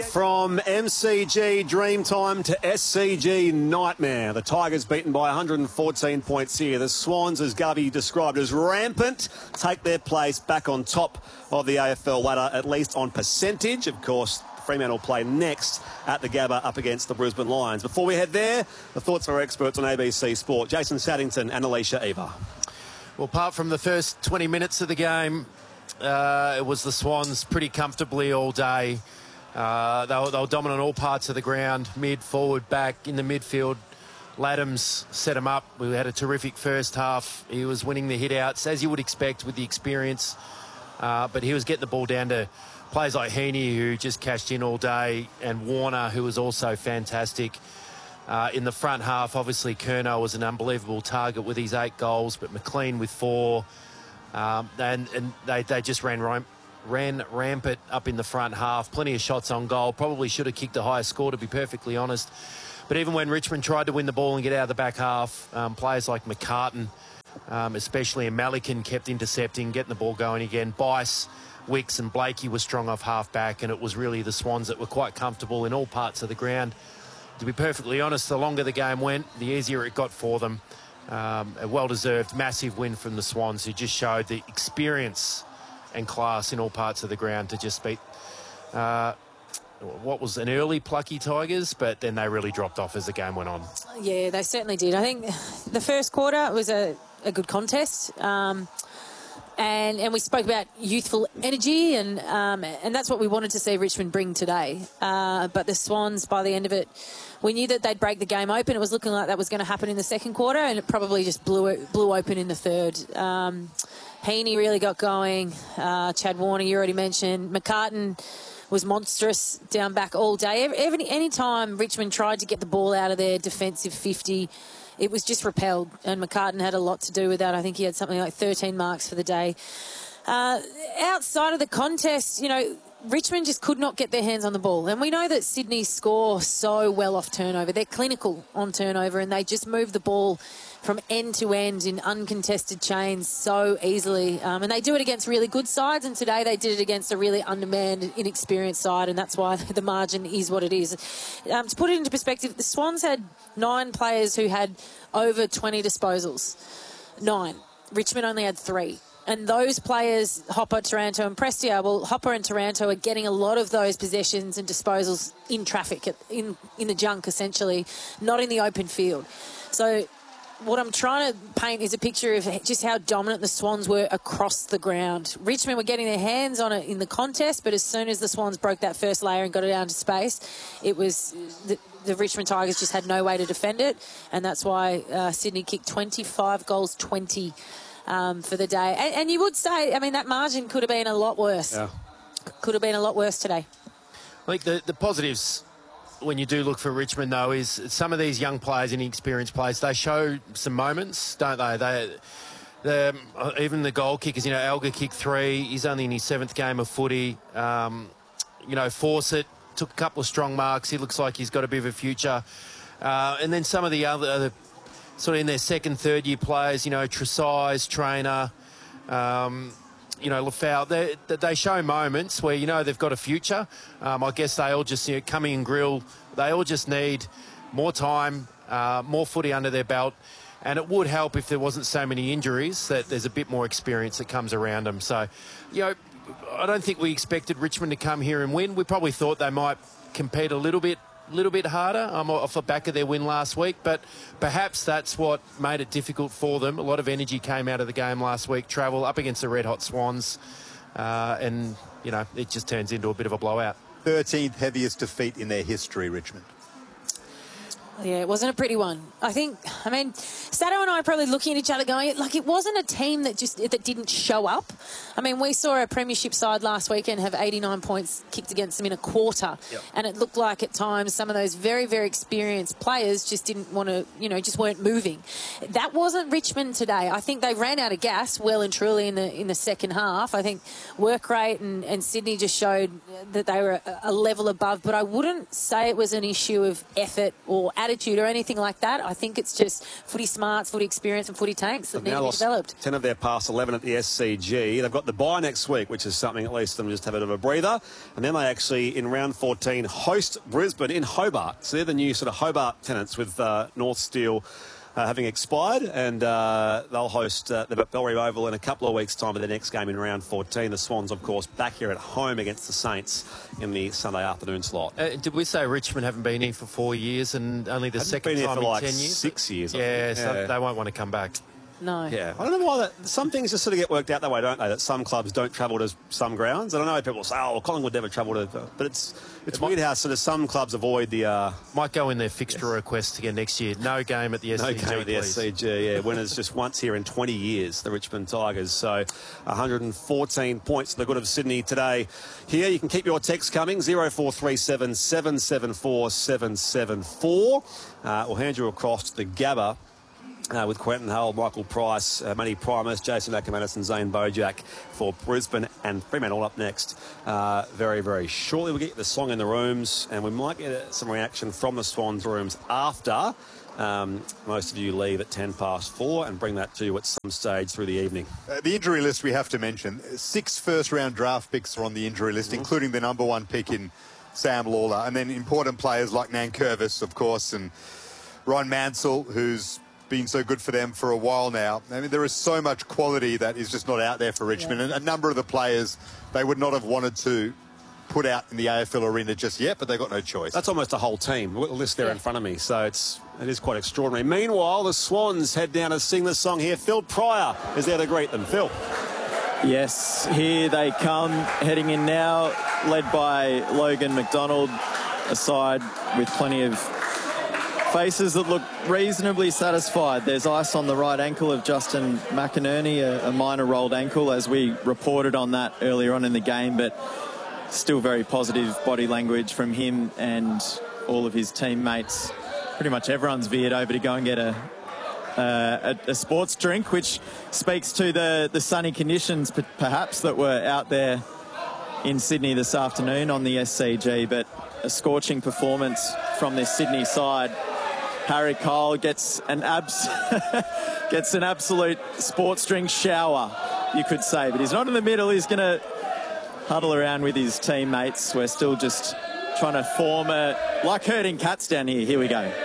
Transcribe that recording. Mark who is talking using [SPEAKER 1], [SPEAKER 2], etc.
[SPEAKER 1] From MCG Dreamtime to SCG Nightmare. The Tigers beaten by 114 points here. The Swans, as Gubby described as rampant, take their place back on top of the AFL ladder, at least on percentage. Of course, Fremantle play next at the Gabba up against the Brisbane Lions. Before we head there, the thoughts of our experts on ABC Sport, Jason Saddington and Alicia Eva.
[SPEAKER 2] Well, apart from the first 20 minutes of the game, it was the Swans pretty comfortably all day. They were dominant all parts of the ground, mid, forward, back, in the midfield. Laddams set him up. We had a terrific first half. He was winning the hit-outs, as you would expect with the experience. But he was getting the ball down to players like Heaney, who just cashed in all day, and Warner, who was also fantastic. In the front half, obviously, Curnow was an unbelievable target with his 8 goals, but McLean with 4. And they just ran rampant up in the front half. Plenty of shots on goal. Probably should have kicked a higher score, to be perfectly honest. But even when Richmond tried to win the ball and get out of the back half, players like McCartan, especially, and Malikan kept intercepting, getting the ball going again. Bice, Wicks and Blakey were strong off half-back, and it was really the Swans that were quite comfortable in all parts of the ground. To be perfectly honest, the longer the game went, the easier it got for them. A well-deserved, massive win from the Swans, who just showed the experience and class in all parts of the ground to just beat what was an early plucky Tigers, but then they really dropped off as the game went on.
[SPEAKER 3] Yeah, they certainly did. I think the first quarter was a good contest. And we spoke about youthful energy, and that's what we wanted to see Richmond bring today. But the Swans, by the end of it, we knew that they'd break the game open. It was looking like that was going to happen in the second quarter, and it probably just blew open in the third. Heaney really got going. Chad Warner, you already mentioned. McCartan was monstrous down back all day. Any time Richmond tried to get the ball out of their defensive 50, it was just repelled, and McCartan had a lot to do with that. I think he had something like 13 marks for the day. Outside of the contest, Richmond just could not get their hands on the ball. And we know that Sydney score so well off turnover. They're clinical on turnover, and they just move the ball from end to end in uncontested chains so easily. And they do it against really good sides, and today they did it against a really undermanned, inexperienced side, and that's why the margin is what it is. To put it into perspective, the Swans had 9 players who had over 20 disposals. 9. Richmond only had 3. And those players, Hopper, Taranto and Prestia, well, Hopper and Taranto are getting a lot of those possessions and disposals in traffic, in the junk, essentially, not in the open field. So what I'm trying to paint is a picture of just how dominant the Swans were across the ground. Richmond were getting their hands on it in the contest, but as soon as the Swans broke that first layer and got it down to space, it was the Richmond Tigers just had no way to defend it, and that's why Sydney kicked 25 goals, 20 for the day. And you would say, that margin could have been a lot worse. Yeah. Could have been a lot worse today.
[SPEAKER 2] I think the positives when you do look for Richmond, though, is some of these young players, inexperienced players, they show some moments, don't they? Even the goal kickers, Elgar kicked 3. He's only in his 7th game of footy. Fawcett took a couple of strong marks. He looks like he's got a bit of a future. And then some of the other sort of in their 2nd, 3rd year players, Tresize, Trainer, Lafau, they show moments where, they've got a future. I guess they all just, Cumming and Grill, they all just need more time, more footy under their belt. And it would help if there wasn't so many injuries, that there's a bit more experience that comes around them. So, I don't think we expected Richmond to come here and win. We probably thought they might compete a little bit harder off the back of their win last week, but perhaps that's what made it difficult for them. A lot of energy came out of the game last week, travel up against the red-hot Swans, and, it just turns into a bit of a blowout.
[SPEAKER 4] 13th heaviest defeat in their history, Richmond.
[SPEAKER 3] Yeah, it wasn't a pretty one. Sato and I are probably looking at each other going, it wasn't a team that didn't show up. We saw a premiership side last weekend have 89 points kicked against them in a quarter. Yep. And it looked like at times some of those very, very experienced players just didn't want to, just weren't moving. That wasn't Richmond today. I think they ran out of gas well and truly in the second half. I think work rate and Sydney just showed that they were a level above, but I wouldn't say it was an issue of effort or attitude or anything like that. I think it's just footy smarts, footy experience and footy tanks that need to be developed.
[SPEAKER 1] 10 of their past 11 at the SCG. They've got the bye next week, which is something at least them just have a bit of a breather. And then they actually, in round 14, host Brisbane in Hobart. So they're the new sort of Hobart tenants with North Steel having expired, and they'll host the Bellary Oval in a couple of weeks' time for their next game in round 14. The Swans, of course, back here at home against the Saints in the Sunday afternoon slot.
[SPEAKER 2] Did we say Richmond haven't been here for 4 years and only the second time in 10 years?
[SPEAKER 1] 6 years.
[SPEAKER 2] Yeah, so they won't want to come back.
[SPEAKER 3] No.
[SPEAKER 1] Yeah, I don't know why some things just sort of get worked out that way, don't they? That some clubs don't travel to some grounds. I don't know. People say, "Oh, well, Collingwood never travel to," but it's weird how sort of some clubs avoid the.
[SPEAKER 2] Might go in their fixture request again next year. No game at the SCG.
[SPEAKER 1] No game at the SCG. Yeah, winners just once here in 20 years. The Richmond Tigers. So 114 points to the good of Sydney today. Here you can keep your texts coming 0437 774 774. We'll hand you across to the Gabba. With Quentin Hull, Michael Price, Matty Primus, Jason Ackermanis and Zane Bojack for Brisbane and Fremantle up next very, very shortly. We'll get the song in the rooms and we might get some reaction from the Swans rooms after most of you leave at 4:10 and bring that to you at some stage through the evening.
[SPEAKER 4] The injury list we have to mention. 6 first-round draft picks are on the injury list, including the number 1 pick in Sam Lawler. And then important players like Nankervis, of course, and Ron Mansell, who's been so good for them for a while now. I mean, there is so much quality that is just not out there for Richmond. And a number of the players they would not have wanted to put out in the AFL arena just yet, but they've got no choice.
[SPEAKER 1] That's almost a whole team. We've got the list there in front of me, so it is quite extraordinary. Meanwhile, the Swans head down to sing the song here. Phil Pryor is there to greet them. Phil.
[SPEAKER 5] Yes, here they come, heading in now, led by Logan McDonald, aside with plenty of faces that look reasonably satisfied. There's ice on the right ankle of Justin McInerney, a minor rolled ankle, as we reported on that earlier on in the game, but still very positive body language from him and all of his teammates. Pretty much everyone's veered over to go and get a sports drink, which speaks to the sunny conditions perhaps that were out there in Sydney this afternoon on the SCG, but a scorching performance from this Sydney side. Harry Kyle gets an absolute sports drink shower, you could say, but he's not in the middle. He's going to huddle around with his teammates. We're still just trying to form like herding cats down here. Here we go.